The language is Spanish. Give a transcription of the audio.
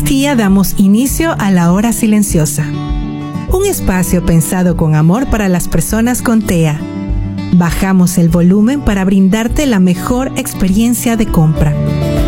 dinastía damos inicio a la hora silenciosa. Un espacio pensado con amor para las personas con TEA. Bajamos el volumen para brindarte la mejor experiencia de compra.